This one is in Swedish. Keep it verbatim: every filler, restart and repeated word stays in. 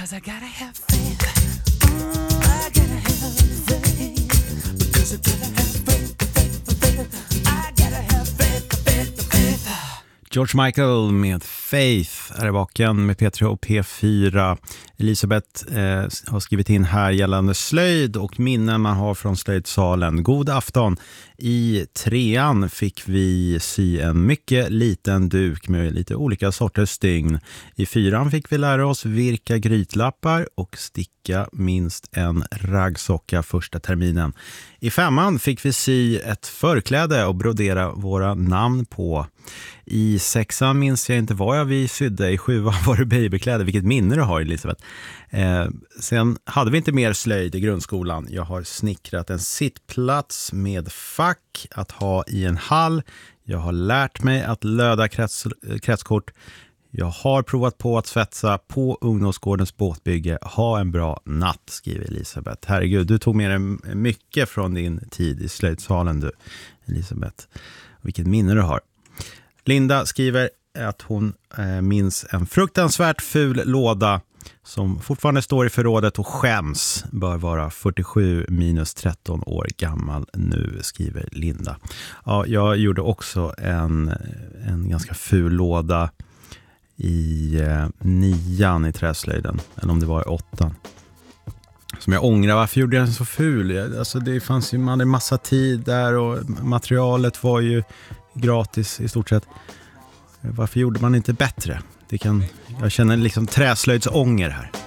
'cause I gotta have faith. Mm, I gotta have faith. Because I gotta have faith, faith, faith. I gotta have faith, faith, faith. George Michael med Faith är i baken med P tre och P fyra. Elisabeth eh, har skrivit in här gällande slöjd och minnen man har från slöjdsalen. God afton. I trean fick vi sy en mycket liten duk med lite olika sorters stygn. I fyran fick vi lära oss virka grytlappar och sticka minst en raggsocka första terminen. I femman fick vi sy ett förkläde och brodera våra namn på. I sexan minns jag inte vad jag vi sydde. I sjuan var det babykläder. Vilket minne du har, Elisabeth. Eh, sen hade vi inte mer slöjd i grundskolan. Jag har snickrat en sittplats med fack att ha i en hall. Jag har lärt mig att löda krets, kretskort. Jag har provat på att svetsa på ungdomsgårdens båtbygge. Ha en bra natt, skriver Elisabeth. Herregud, du tog med dig mycket från din tid i slöjdsalen, du, Elisabeth. Vilket minne du har. Linda skriver att hon eh, minns en fruktansvärt ful låda som fortfarande står i förrådet och skäms. Bör vara fyrtiosju minus tretton år gammal nu, skriver Linda. Ja, jag gjorde också en, en ganska ful låda i eh, nian i träslöjden. Eller om det var i åttan. Som jag ångrar, varför gjorde jag den så ful? Alltså det fanns ju, man hade massa tid där och materialet var ju gratis i stort sett. Varför gjorde man inte bättre? Det kan, jag känner liksom träslöjdsånger här.